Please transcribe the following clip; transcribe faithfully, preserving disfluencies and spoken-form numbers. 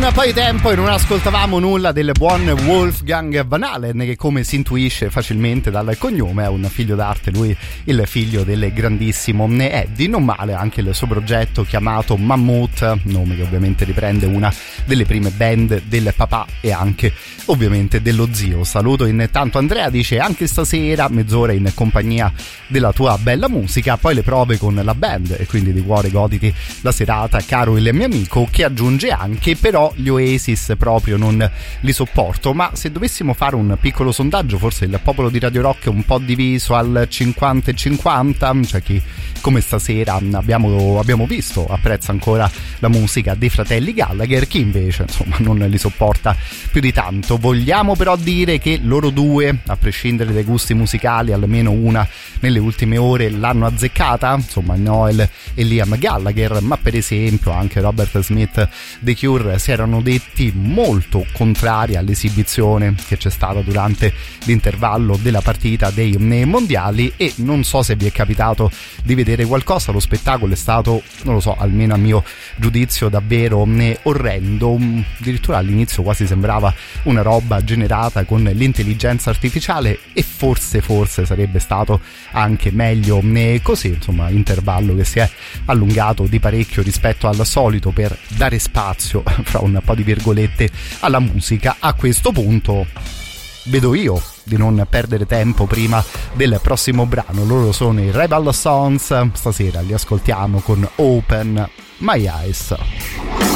un po' di tempo e non ascoltavamo nulla del buon Wolfgang Van Halen, che come si intuisce facilmente dal cognome è un figlio d'arte, lui il figlio del grandissimo Eddie. Non male anche il suo progetto chiamato Mammoth, nome che ovviamente riprende una delle prime band del papà e anche ovviamente dello zio. Saluto intanto Andrea, dice anche stasera mezz'ora in compagnia della tua bella musica, poi le prove con la band e quindi di cuore goditi la serata caro il mio amico, che aggiunge anche però gli Oasis proprio non li sopporto. Ma se dovessimo fare un piccolo sondaggio, forse il popolo di Radio Rock è un po' diviso al cinquanta e cinquanta, cioè chi come stasera abbiamo, abbiamo visto apprezza ancora la musica dei fratelli Gallagher, chi invece insomma non li sopporta più di tanto. Vogliamo però dire che loro due, a prescindere dai gusti musicali, almeno una nelle ultime ore l'hanno azzeccata, insomma Noel e Liam Gallagher, ma per esempio anche Robert Smith dei Cure si erano detti molto contrari all'esibizione che c'è stata durante l'intervallo della partita dei mondiali. E non so se vi è capitato di vedere qualcosa, lo spettacolo è stato, non lo so, almeno a mio giudizio davvero orrendo, addirittura all'inizio quasi sembrava una roba generata con l'intelligenza artificiale, e forse forse sarebbe stato anche meglio così, insomma intervallo che si è allungato di parecchio rispetto al solito per dare spazio, fra un po' di virgolette, alla musica. A questo punto vedo io di non perdere tempo prima del prossimo brano. Loro sono i Rebel Sons, stasera li ascoltiamo con Open My Eyes.